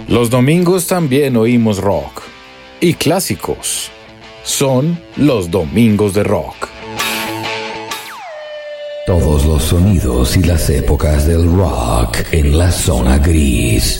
Los domingos también oímos rock. Y clásicos. Son los domingos de rock. Todos los sonidos y las épocas del rock en la zona gris.